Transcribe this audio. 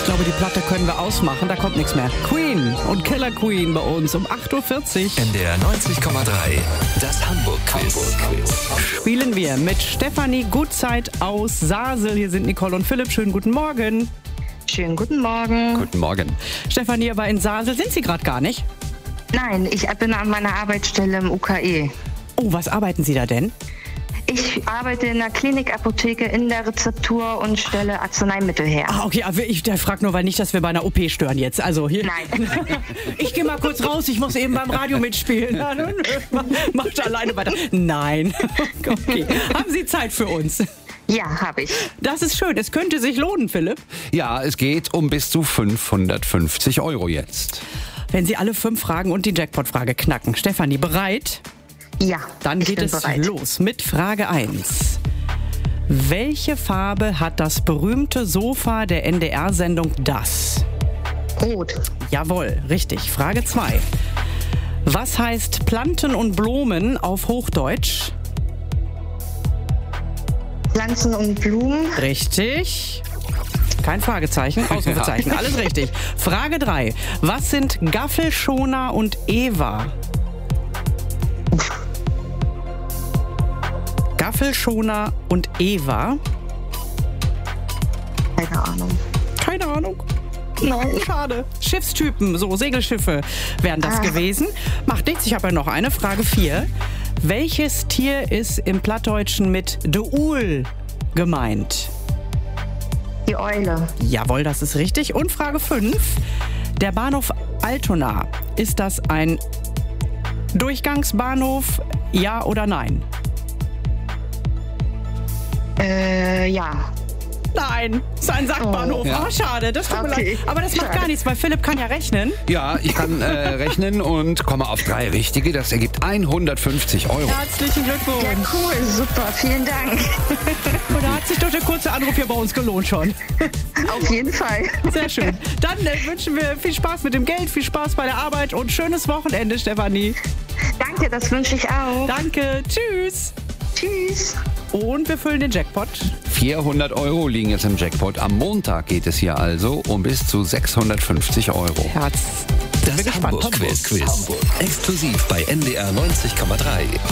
Ich glaube, die Platte können wir ausmachen, da kommt nichts mehr. Queen und Killer Queen bei uns um 8.40 Uhr. NDR 90,3, das Hamburg-Quiz. Spielen wir mit Stefanie Gutzeit aus Sasel. Hier sind Nicole und Philipp. Schönen guten Morgen. Schönen guten Morgen. Guten Morgen. Stefanie, aber in Sasel sind Sie gerade gar nicht? Nein, ich bin an meiner Arbeitsstelle im UKE. Oh, was arbeiten Sie da denn? Ich arbeite in der Klinikapotheke in der Rezeptur und stelle Arzneimittel her. Ah, okay, aber ich frage nur, weil nicht, dass wir bei einer OP stören jetzt. Also hier. Nein. Ich gehe mal kurz raus, ich muss eben beim Radio mitspielen. Macht alleine weiter. Nein. Okay. Haben Sie Zeit für uns? Ja, habe ich. Das ist schön. Es könnte sich lohnen, Philipp. Ja, es geht um bis zu 550 € jetzt. Wenn Sie alle 5 Fragen und die Jackpot-Frage knacken. Stefanie, bereit? Ja, Dann ich geht bin es bereit. los mit Frage 1. Welche Farbe hat das berühmte Sofa der NDR-Sendung Das? Rot. Jawohl, richtig. Frage 2. Was heißt Planten und Blumen auf Hochdeutsch? Pflanzen und Blumen. Richtig. Kein Fragezeichen, Ausrufezeichen. Alles richtig. Frage 3. Was sind Gaffelschoner und Eva? Gaffelschoner und Eva? Keine Ahnung. Keine Ahnung. Nein. Schade. Schiffstypen, so Segelschiffe wären das gewesen. Macht nichts, ich habe ja noch eine. Frage 4. Welches Tier ist im Plattdeutschen mit de Uhl gemeint? Die Eule. Jawohl, das ist richtig. Und Frage 5. Der Bahnhof Altona, ist das ein Durchgangsbahnhof, ja oder nein? Ja. Nein, ist ein Sackbahnhof. Ja. Ah, schade, das tut mir Okay. leid. Aber das macht Schade. gar nichts, weil Philipp kann ja rechnen. Ja, ich kann rechnen und komme auf 3 richtige. Das ergibt 150 €. Herzlichen Glückwunsch. Ja, cool. Super. Vielen Dank. Und da hat sich doch der kurze Anruf hier bei uns gelohnt schon. Auf jeden Fall. Sehr schön. Dann wünschen wir viel Spaß mit dem Geld, viel Spaß bei der Arbeit und schönes Wochenende, Stefanie. Danke, das wünsche ich auch. Danke, tschüss. Tschüss. Und wir füllen den Jackpot. 400 € liegen jetzt im Jackpot. Am Montag geht es hier also um bis zu 650 €. Herz. Das gespannt. Hamburg-Quiz. Exklusiv bei NDR 90,3.